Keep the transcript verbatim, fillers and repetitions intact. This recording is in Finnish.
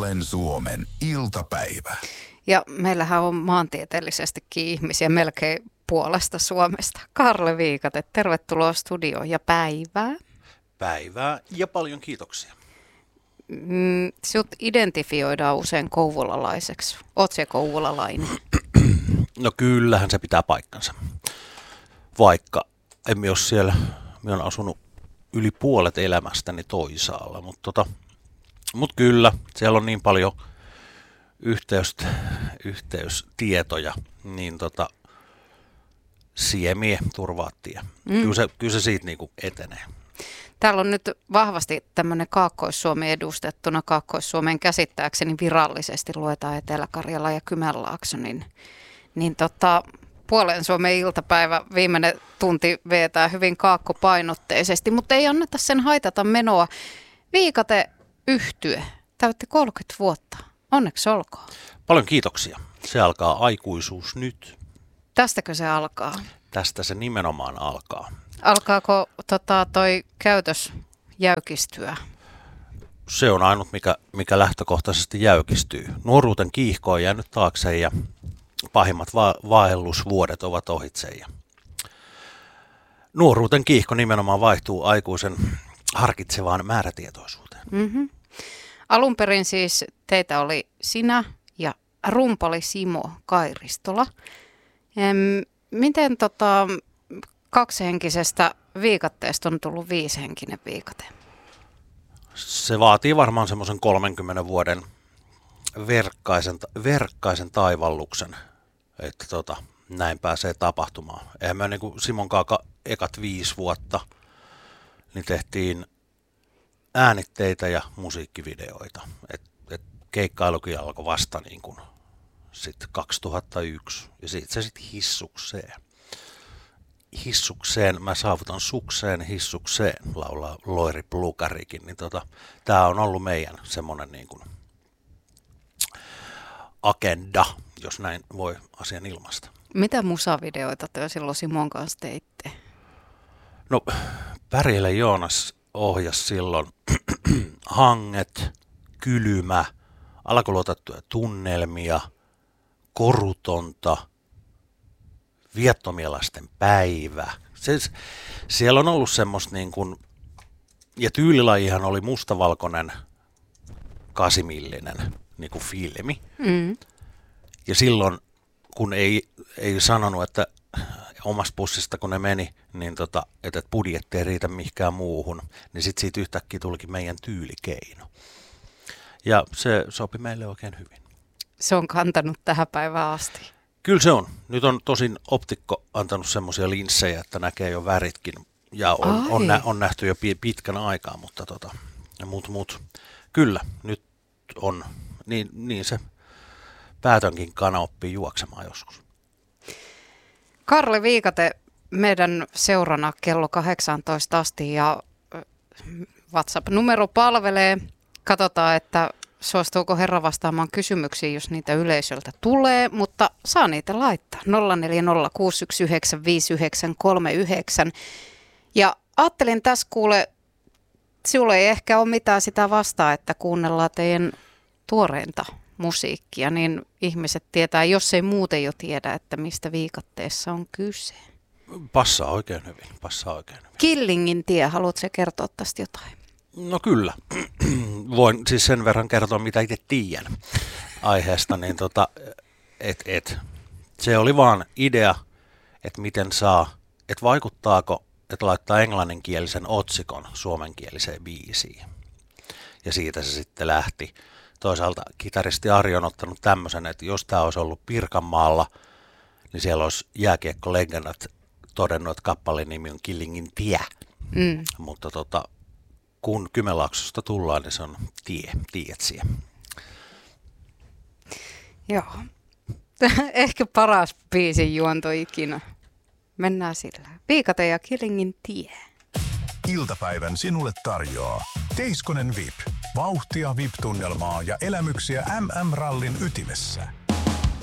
Puolen Suomen iltapäivä. Ja meillähän on maantieteellisestikin ihmisiä melkein puolesta Suomesta. Karle Viikate, tervetuloa studioon ja päivää. Päivää ja paljon kiitoksia. Mm, sut identifioidaan usein kouvolalaiseksi. Oot se kouvolalainen? No kyllähän se pitää paikkansa. Vaikka emme ole siellä, minä olen asunut yli puolet elämästäni toisaalla, mutta tota, mut kyllä, siellä on niin paljon yhteys, yhteystietoja, niin tota, siemie turvaa tie. Mm. Kyllä, se, kyllä se siitä niinku etenee. Täällä on nyt vahvasti tämmöinen Kaakkois-Suomi edustettuna. Kaakkois-Suomen käsittääkseni virallisesti luetaan Etelä-Karjala ja Kymenlaakso, niin, niin tota, Puolen Suomen iltapäivä viimeinen tunti vetää hyvin kaakkopainotteisesti, mutta ei anneta sen haitata menoa. Viikate yhtye täytti kolmekymmentä vuotta. Onneksi olkoon. Paljon kiitoksia. Se alkaa aikuisuus nyt. Tästäkö se alkaa? Tästä se nimenomaan alkaa. Alkaako tota, toi käytös jäykistyä? Se on ainut, mikä, mikä lähtökohtaisesti jäykistyy. Nuoruuden kiihko on jäänyt taakse ja pahimmat va- vaellusvuodet ovat ohitse. Ja nuoruuden kiihko nimenomaan vaihtuu aikuisen harkitsevaan määrätietoisuuteen. Mm-hmm. Alun perin siis teitä oli sinä ja rumpali Simo Kairistola. Ehm, miten tota, kaksihenkisestä viikatteesta on tullut viisihenkinen viikate? Se vaatii varmaan semmoisen kolmenkymmenen vuoden verkkaisen, verkkaisen taivalluksen, että tota, näin pääsee tapahtumaan. Eihän me niin kuin Simon kanssa ekat viisi vuotta niin tehtiin äänitteitä ja musiikkivideoita. Et, et keikkailukin alkoi vasta niin kuin sit kaksituhattayksi ja siitä se sitten hissukseen. Hissukseen, mä saavutan sukseen, hissukseen, laulaa Loiri Plukarikin. Niin tota, tää on ollut meidän semmonen niin kuin agenda, jos näin voi asian ilmaista. Mitä musavideoita te silloin Simon kanssa teitte? No, Pärjälä Joonas ohjasi silloin Hanget, Kylmä, alkoluotattuja tunnelmia, Korutonta, Viattomien lasten päivä. Se, siellä on ollut semmoista niin kuin, ja tyylilajihan oli mustavalkoinen kasimillinen niin kuin filmi. Mm. Ja silloin, kun ei, ei sanonut, että omasta pussista kun ne meni, niin tota, että budjetti ei riitä mihinkään muuhun, niin sitten siitä yhtäkkiä tulikin meidän tyylikeino. Ja se sopi meille oikein hyvin. Se on kantanut tähän päivään asti. Kyllä se on. Nyt on tosin optikko antanut semmoisia linssejä, että näkee jo väritkin. Ja on, on, nä, on nähty jo pitkän aikaa, mutta tota, mut, mut, kyllä, nyt on, niin, niin se päätönkin kana oppii juoksemaan joskus. Karle Viikate, meidän seurana kello kahdeksantoista asti ja WhatsApp-numero palvelee. Katsotaan, että suostuuko herra vastaamaan kysymyksiin, jos niitä yleisöltä tulee, mutta saa niitä laittaa nolla neljä nolla kuusi yksi yhdeksän viisi yhdeksän kolme yhdeksän. Ja ajattelin tässä kuule, sinulla ei ehkä ole mitään sitä vastaa, että kuunnellaan teidän tuoreinta musiikkia, niin ihmiset tietää, jos ei muuten jo tiedä, että mistä viikatteessa on kyse. Passaa oikein hyvin, passaa oikein hyvin. Killingin tie, haluatko kertoa tästä jotain? No kyllä. Voin siis sen verran kertoa, mitä itse tiedän aiheesta, niin tota, et, et, se oli vaan idea, että miten saa, että vaikuttaako, että laittaa englanninkielisen otsikon suomenkieliseen biisiin. Ja siitä se sitten lähti. Toisaalta kitaristi Ari on ottanut tämmöisen, että jos tämä olisi ollut Pirkanmaalla, niin siellä olisi jääkiekkolegendat todennut, että kappaleen nimi on Killingin tie. Mm. Mutta tota, kun Kymenlaaksosta tullaan, niin se on tie, tietsiä. Joo. Ehkä paras biisin juonto ikinä. Mennään sillä. Viikate ja Killingin tie. Iltapäivän sinulle tarjoaa Teiskonen V I P. Vauhtia V I P-tunnelmaa ja elämyksiä M M-rallin ytimessä.